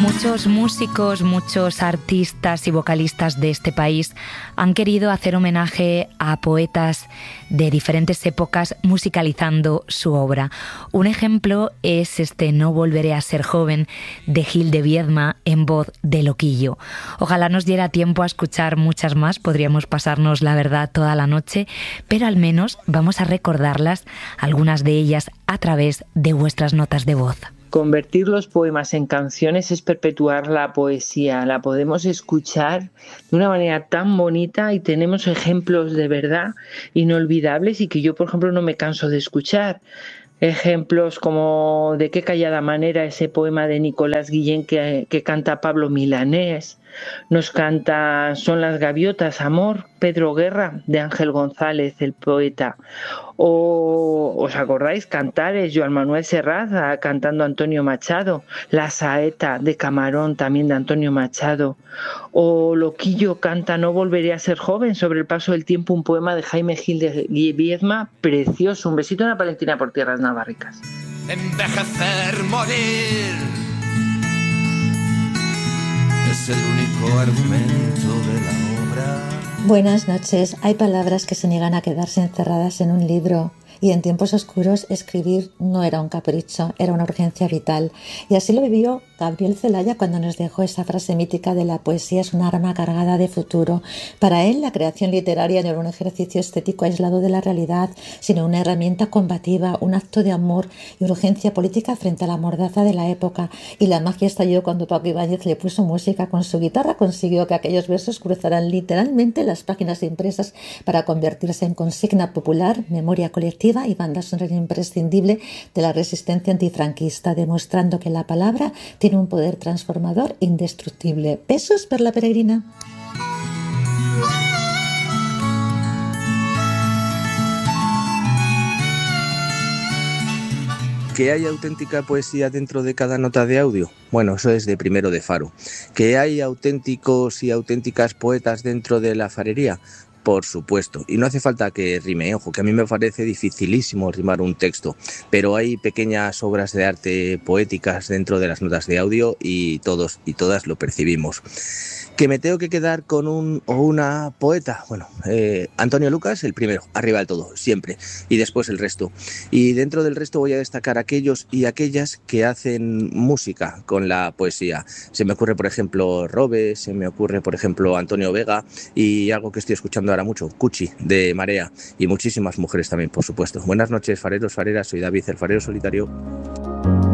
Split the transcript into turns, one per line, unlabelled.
Muchos músicos, muchos artistas y vocalistas de este país han querido hacer homenaje a poetas de diferentes épocas musicalizando su obra. Un ejemplo es este No volveré a ser joven de Gil de Viedma en voz de Loquillo. Ojalá nos diera tiempo a escuchar muchas más, podríamos pasarnos la verdad toda la noche, pero al menos vamos a recordarlas, algunas de ellas a través de vuestras notas de voz.
Convertir los poemas en canciones es perpetuar la poesía. La podemos escuchar de una manera tan bonita y tenemos ejemplos de verdad inolvidables y que yo, por ejemplo, no me canso de escuchar. Ejemplos como De qué callada manera, ese poema de Nicolás Guillén que canta Pablo Milanés. Nos canta Son las gaviotas, amor, Pedro Guerra, de Ángel González, el poeta. O, ¿os acordáis? Cantares, Joan Manuel Serrat cantando Antonio Machado. La saeta de Camarón, también de Antonio Machado. O Loquillo canta No volveré a ser joven, sobre el paso del tiempo, un poema de Jaime Gil de Viedma, precioso. Un besito a Ana Valentina por tierras navarricas.
Envejecer, morir, es el único argumento de la obra.
Buenas noches. Hay palabras que se niegan a quedarse encerradas en un libro. Y en tiempos oscuros escribir no era un capricho, era una urgencia vital. Y así lo vivió Gabriel Celaya cuando nos dejó esa frase mítica de la poesía es un arma cargada de futuro. Para él, la creación literaria no era un ejercicio estético aislado de la realidad, sino una herramienta combativa, un acto de amor y urgencia política frente a la mordaza de la época. Y la magia estalló cuando Paco Ibáñez le puso música con su guitarra, consiguió que aquellos versos cruzaran literalmente las páginas impresas para convertirse en consigna popular, memoria colectiva y banda sonora imprescindible de la resistencia antifranquista, demostrando que la palabra tiene un poder transformador indestructible. Besos per la peregrina.
¿Que hay auténtica poesía dentro de cada nota de audio? Bueno, eso es de Primero de Faro. ¿Que hay auténticos y auténticas poetas dentro de la farería? Por supuesto, y no hace falta que rime, ojo, que a mí me parece dificilísimo rimar un texto, pero hay pequeñas obras de arte poéticas dentro de las notas de audio y todos y todas lo percibimos. ¿Que me tengo que quedar con un o una poeta? Bueno, Antonio Lucas, el primero, arriba del todo, siempre, y después el resto. Y dentro del resto voy a destacar aquellos y aquellas que hacen música con la poesía. Se me ocurre, por ejemplo, Robe, se me ocurre, por ejemplo, Antonio Vega y algo que estoy escuchando ahora mucho, Cuchi, de Marea, y muchísimas mujeres también, por supuesto. Buenas noches, fareros, fareras, soy David, el farero solitario.